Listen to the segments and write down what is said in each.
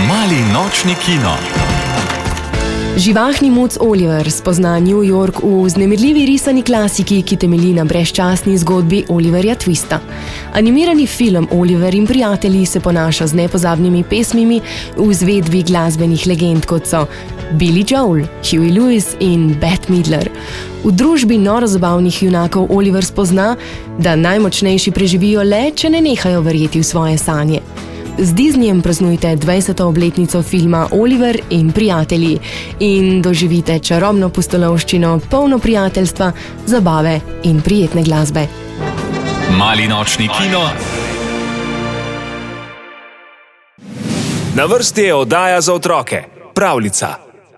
Mali nočni kino. Živahni muc Oliver spozna New York v vznemirljivi risani klasiki, ki temelji na brezčasni zgodbi Oliverja Twista. Animirani film Oliver in prijatelji se ponaša z nepozabnimi pesmimi v izvedbi glasbenih legend, kot so Billy Joel, Huey Lewis in Bette Midler. V družbi noro zabavnih junakov Oliver spozna, da najmočnejši preživijo le, če ne nehajo verjeti v svoje sanje. Z Disneyjem praznujte 20. obletnico filma Oliver in prijatelji in doživite čarobno pustolovščino, polno prijateljstva, zabave in prijetne glasbe. Mali nočni kino. Na vrsti je oddaja za otroke, pravljica.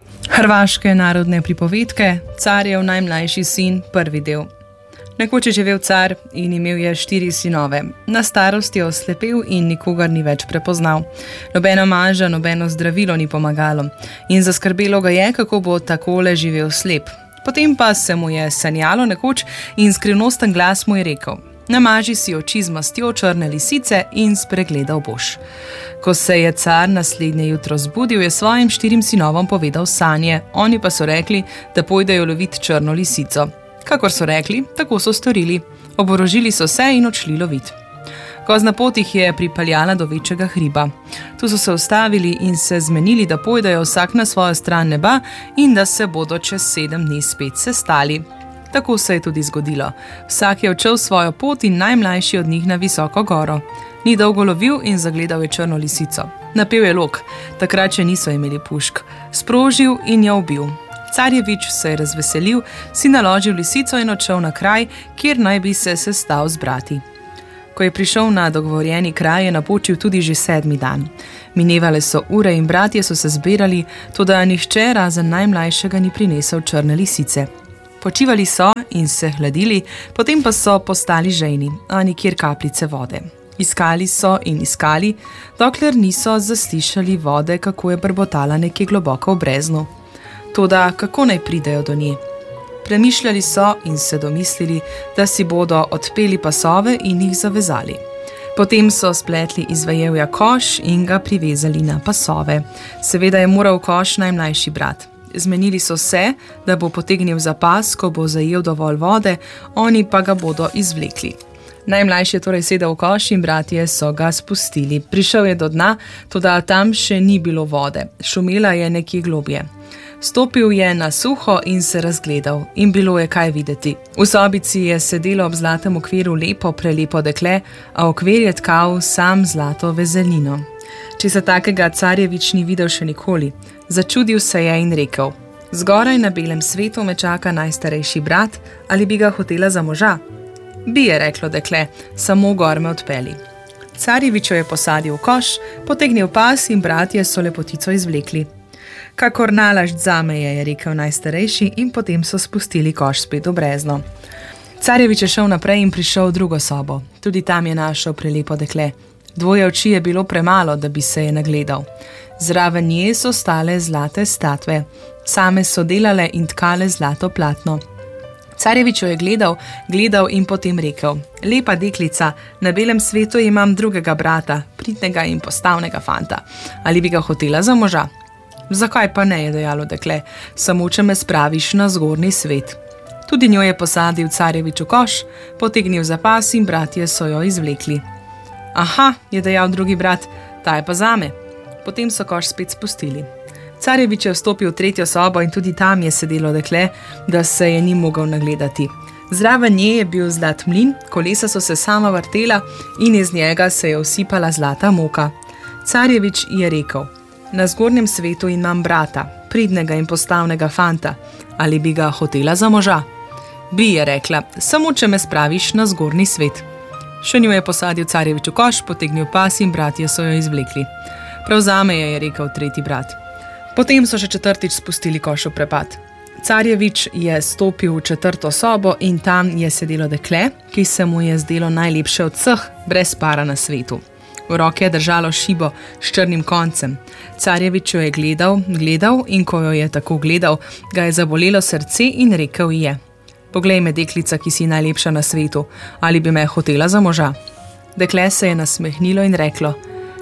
Hrvaške narodne pripovedke, Carjev najmlajši sin, prvi del. Nekoč je živel car in imel je 4 sinove. Na starost je oslepel in nikogar ni več prepoznal. Nobena maža, nobeno zdravilo ni pomagalo in zaskrbelo ga je, kako bo takole živel slep. Potem pa se mu je sanjalo nekoč in skrivnosten glas mu je rekel: namaži si oči z mastjo črne lisice in spregledal boš. Ko se je car naslednje jutro zbudil, je svojim 4 sinovom povedal sanje, oni pa so rekli, da pojdejo lovit črno lisico. Kakor so rekli, tako so storili. Oborožili so se in odšli lovit. Kozna pot jih je pripeljala do večjega hriba. Tu so se ustavili in se zmenili, da pojdejo vsak na svojo stran neba in da se bodo čez 7 dni spet sestali. Tako se je tudi zgodilo. Vsak je odšel svojo pot in najmlajši od njih na visoko goro. Ni dolgo lovil in zagledal je črno lisico. Napel je lok, takrat še niso imeli pušk. Sprožil in jo ubil. Carjevič se je razveselil, si naložil lisico in odšel na kraj, kjer naj bi se sestal z brati. Ko je prišel na dogovorjeni kraj, je napočil tudi že 7. dan. Minevale so ure in bratje so se zbirali, toda nihče razen najmlajšega ni prinesel črne lisice. Počivali so in se hladili, potem pa so postali žejni, a nikjer kapljice vode. Iskali so in iskali, dokler niso zaslišali vode, kako je brbotala nekje globoko v breznu. Toda kako naj pridejo do nje? Premišljali so in se domislili, da si bodo odpeli pasove in jih zavezali. Potem so spletli iz vejevja koš in ga privezali na pasove. Seveda je moral koš najmlajši brat. Zmenili so se, da bo potegnil za pas, ko bo zajel dovolj vode, oni pa ga bodo izvlekli. Najmlajši je torej sedel v koš in bratje so ga spustili. Prišel je do dna, toda tam še ni bilo vode. Šumela je nekje globje. Stopil je na suho in se razgledal in bilo je kaj videti. V sobici je sedelo ob zlatem okviru lepo, prelepo dekle, a okvir je tkal sam zlato vezelino. Česa takega Carjevič ni videl še nikoli. Začudil se je in rekel: zgoraj na belem svetu me čaka najstarejši brat, ali bi ga hotela za moža? Bi, je reklo dekle, samo gor me odpeli. Carjevič jo je posadil v koš, potegnil pas in bratje so lepotico izvlekli. Kakor nalašč zame je rekel najstarejši in potem so spustili koš spet v brezno. Carjevič je šel naprej in prišel v drugo sobo. Tudi tam je našel prelepo dekle. 2 oči je bilo premalo, da bi se je nagledal. Zraven nje so stale zlate statve. Same so delale in tkale zlato platno. Carjevič jo je gledal in potem rekel: lepa deklica, na belem svetu imam drugega brata, pridnega in postavnega fanta. Ali bi ga hotela za moža? Zakaj pa ne, je dejalo dekle, samo če me spraviš na zgornji svet. Tudi njo je posadil Carjevič v koš, potegnil za pas in bratje so jo izvlekli. Aha, je dejal drugi brat, ta je pa zame. Potem so koš spet spustili. Carjevič je vstopil v 3. sobo in tudi tam je sedelo dekle, da se je ni mogel nagledati. Zraven nje je bil zlat mlin, kolesa so se sama vrtela in iz njega se je usipala zlata moka. Carjevič je rekel: na zgornjem svetu imam brata, pridnega in postavnega fanta. Ali bi ga hotela za moža? Bi, je rekla, samo če me spraviš na zgornji svet. Še njo je posadil Carjevič v koš, potegnil pas in bratje so jo izvlekli. Prav zame je rekel 3. brat. Potem so še 4. spustili koš v prepad. Carjevič je stopil v 4. sobo in tam je sedelo dekle, ki se mu je zdelo najlepše od vseh, brez para na svetu. V roke je držalo šibo s črnim koncem. Carjevič jo je gledal in ko jo je tako gledal, ga je zabolelo srce in rekel je: poglej me, deklica, ki si najlepša na svetu, ali bi me hotela za moža? Dekle se je nasmehnilo in reklo: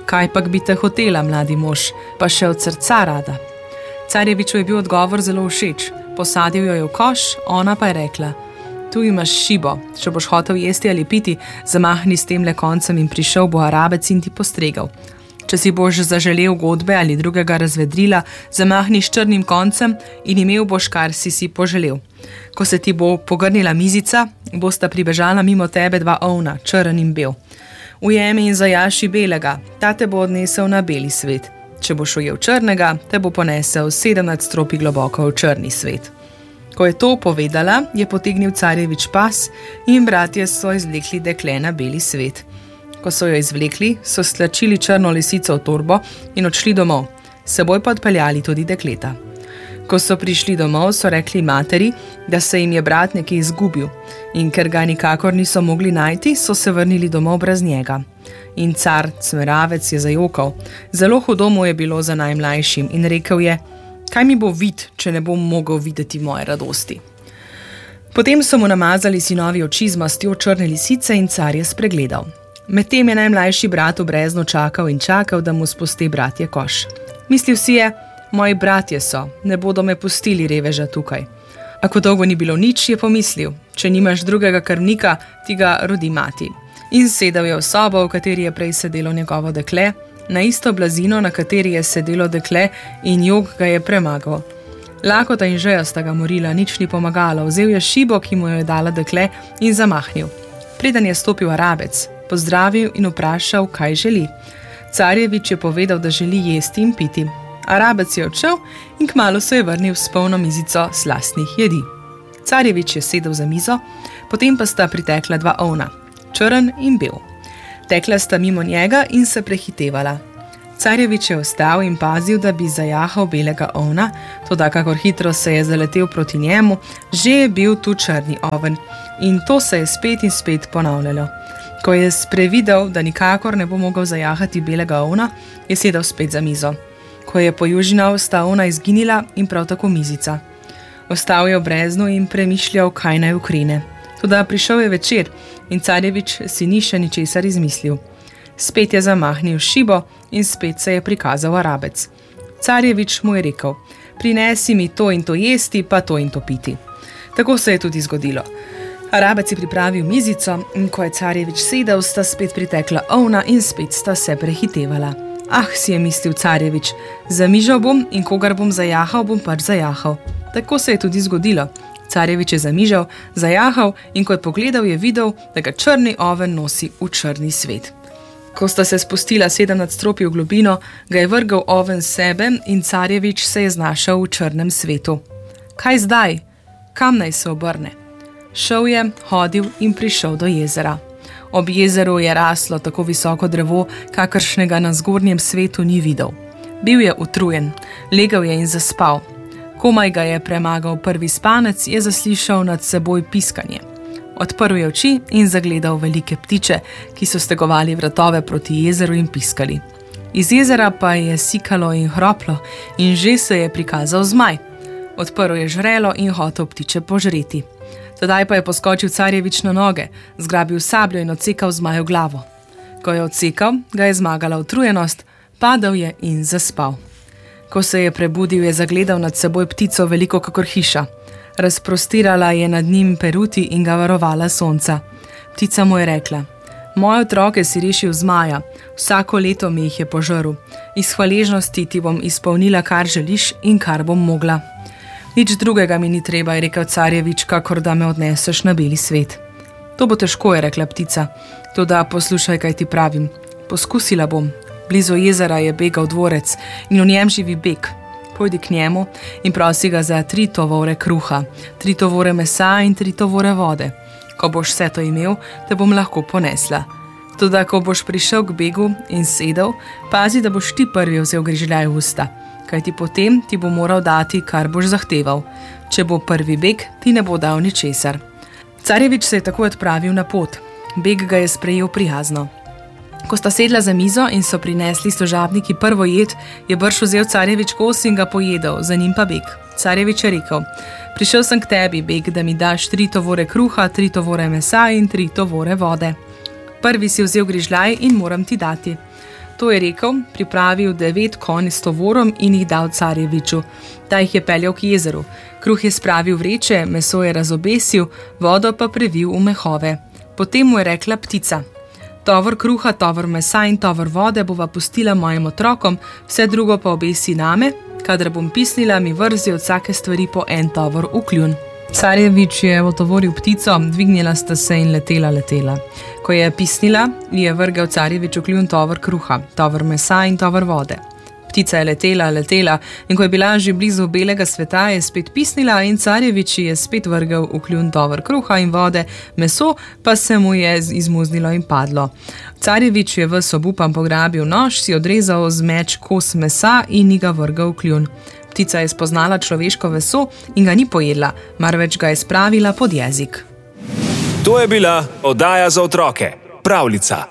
Kaj pak bi te hotela, mladi mož, pa še od srca rada? Carjeviču je bil odgovor zelo všeč. Posadil jo je v koš, ona pa je rekla: tu imaš šibo, če boš hotel jesti ali piti, zamahni s temle koncem in prišel bo Arabec in ti postregal. Če si boš zaželel godbe ali drugega razvedrila, zamahni s črnim koncem in imel boš, kar si poželel. Ko se ti bo pogrnila mizica, bosta pribežala mimo tebe 2 ovna, črn in bel. Ujemi in zajaši belega, ta te bo odnesel na beli svet. Če boš ujel črnega, te bo ponesel 7 nadstropij globoko v črni svet. Ko je to povedala, je potegnil Carjevič pas in bratje so izvlekli dekle na beli svet. Ko so jo izvlekli, so stlačili črno lisico v torbo in odšli domov, seboj pa odpeljali tudi dekleta. Ko so prišli domov, so rekli materi, da se jim je brat nekje izgubil in ker ga nikakor niso mogli najti, so se vrnili domov brez njega. In car Cmeravec je zajokal. Zelo hudo mu je bilo za najmlajšim in rekel je: kaj mi bo vid, če ne bom mogel videti moje radosti? Potem so mu namazali sinovi oči z mastjo črne lisice in car je spregledal. Medtem je najmlajši brat v breznu čakal in čakal, da mu spusti bratje koš. Mislil si je: moji bratje so, ne bodo me pustili reveža tukaj. A ko dolgo ni bilo nič, je pomislil: če nimaš drugega krvnika, ti ga rodi mati. In sedel je v sobo, v kateri je prej sedelo njegovo dekle, na isto blazino, na kateri je sedelo dekle, in jok ga je premagal. Lakota in žeja sta ga morila, nič ni pomagalo. Vzel je šibo, ki mu jo je dala dekle, in zamahnil. Preden je stopil Arabec, pozdravil in vprašal, kaj želi. Carjevič je povedal, da želi jesti in piti. Arabec je odšel in kmalu se je vrnil s polno mizico slastnih jedi. Carjevič je sedel za mizo, potem pa sta pritekla 2 ovna, črn in bel. Tekla sta mimo njega in se prehitevala. Carjevič je ostal in pazil, da bi zajahal belega ovna, toda kakor hitro se je zaletel proti njemu, že je bil tu črni oven in to se je spet in spet ponavljalo. Ko je sprevidel, da nikakor ne bo mogel zajahati belega ovna, je sedel spet za mizo. Ko je pojužinal, sta ovna izginila in prav tako mizica. Ostal je v breznu in premišljal, kaj naj ukrene. Toda prišel je večer in Carjevič si ni še ničesar izmislil. Spet je zamahnil šibo in spet se je prikazal Arabec. Carjevič mu je rekel: prinesi mi to in to jesti, pa to in to piti. Tako se je tudi zgodilo. Arabec je pripravil mizico in ko je Carjevič sedel, sta spet pritekla ovna in spet sta se prehitevala. Ah, si je mislil Carjevič, zamižal bom in kogar bom zajahal, bom pač zajahal. Tako se je tudi zgodilo. Carjevič je zamižal, zajahal in ko je pogledal, je videl, da ga črni oven nosi v črni svet. Ko sta se spustila 7 nadstropij v globino, ga je vrgel oven sebe in Carjevič se je znašel v črnem svetu. Kaj zdaj? Kam naj se obrne? Šel je, hodil in prišel do jezera. Ob jezeru je raslo tako visoko drevo, kakršnega na zgornjem svetu ni videl. Bil je utrujen, legel je in zaspal. Komaj ga je premagal prvi spanec, je zaslišal nad seboj piskanje. Odprl je oči in zagledal velike ptiče, ki so stegovali vratove proti jezeru in piskali. Iz jezera pa je sikalo in hroplo in že se je prikazal zmaj. Odprl je žrelo in hotel ptiče požreti. Tedaj pa je poskočil Carjevič na noge, zgrabil sabljo in odsekal zmaju glavo. Ko je odsekal, ga je zmagala utrujenost, padel je in zaspal. Ko se je prebudil, je zagledal nad seboj ptico veliko kakor hiša. Razprostirala je nad njim peruti in ga varovala sonca. Ptica mu je rekla: moje otroke si rešil zmaja, vsako leto mi jih je požrl. Iz hvaležnosti ti bom izpolnila, kar želiš in kar bom mogla. Nič drugega mi ni treba, je rekel Carjevič, kakor da me odneseš na beli svet. To bo težko, je rekla ptica, toda poslušaj, kaj ti pravim. Poskusila bom. Blizu jezera je begal dvorec in v njem živi beg. Pojdi k njemu in prosi ga za 3 tovore kruha, 3 tovore mesa in 3 tovore vode. Ko boš vse to imel, te bom lahko ponesla. Toda, ko boš prišel k begu in sedel, pazi, da boš ti prvi vzel grižljaj v usta, kajti potem ti bo moral dati, kar boš zahteval. Če bo prvi beg, ti ne bo dal ničesar. Carjevič se je tako odpravil na pot. Beg ga je sprejel prijazno. Ko sta sedla za mizo in so prinesli služabniki prvo jed, je brž vzel Carjevič kos in ga pojedel, za njim pa beg. Carjevič je rekel: prišel sem k tebi, beg, da mi daš 3 tovore kruha, 3 tovore mesa in 3 tovore vode. Prvi si vzel grižljaj in moram ti dati. To je rekel, pripravil 9 konj s tovorom in jih dal carjeviču. Ta jih je peljal k jezeru. Kruh je spravil vreče, meso je razobesil, vodo pa previl v mehove. Potem mu je rekla ptica: tovor kruha, tovor mesa in tovor vode bova pustila mojim otrokom, vse drugo pa obesi name, kadar bom pisnila, mi vrzi od vsake stvari po en tovor v kljun. Carjevič je otovoril ptico, dvignila sta se in letela. Ko je pisnila, je vrgel carjevič v kljun tovor kruha, tovor mesa in tovor vode. Ptica je letela in ko je bila že blizu belega sveta, je spet pisnila in carjevič je spet vrgel v kljun tovor kruha in vode, meso pa se mu je izmuznilo in padlo. Carjevič je ves obupan pograbil nož, si odrezal z meč kos mesa in ga vrgel v kljun. Ptica je spoznala človeško meso in ga ni pojedla, marveč ga je spravila pod jezik. To je bila oddaja za otroke, Pravljica.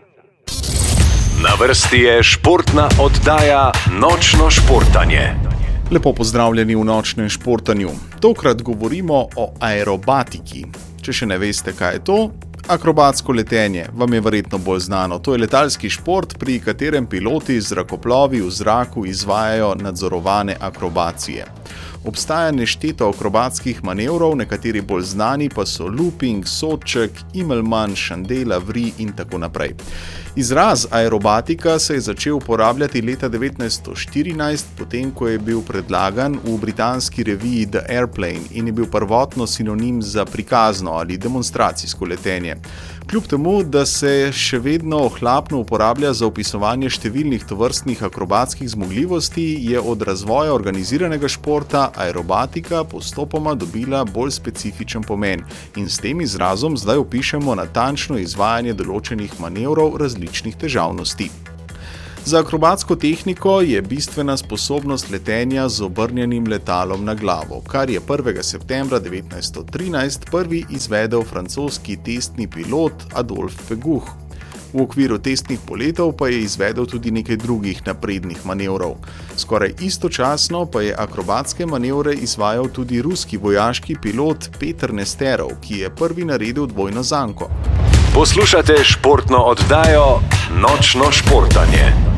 Na vrsti je športna oddaja Nočno športanje. Lepo pozdravljeni v Nočnem športanju. Tokrat govorimo o aerobatiki. Če še ne veste, kaj je to, akrobatsko letenje vam je verjetno bolj znano. To je letalski šport, pri katerem piloti z zrakoplovi v zraku izvajajo nadzorovane akrobacije. Obstaja nešteto akrobatskih manevrov, nekateri bolj znani pa so looping, sodček, imelman, šandela, vri in tako naprej. Izraz aerobatika se je začel uporabljati leta 1914, potem ko je bil predlagan v britanski reviji The Airplane in je bil prvotno sinonim za prikazno ali demonstracijsko letenje. Kljub temu, da se še vedno ohlapno uporablja za opisovanje številnih tovrstnih akrobatskih zmogljivosti, je od razvoja organiziranega športa aerobatika postopoma dobila bolj specifičen pomen in s tem izrazom zdaj opišemo natančno izvajanje določenih manevrov različnih težavnosti. Za akrobatsko tehniko je bistvena sposobnost letenja z obrnjenim letalom na glavo, kar je 1. septembra 1913 prvi izvedel francoski testni pilot Adolphe Péguy. V okviru testnih poletov pa je izvedel tudi nekaj drugih naprednih manevrov. Skoraj istočasno pa je akrobatske manevre izvajal tudi ruski vojaški pilot Petr Nesterov, ki je prvi naredil dvojno zanko. Poslušate športno oddajo Nočno športanje.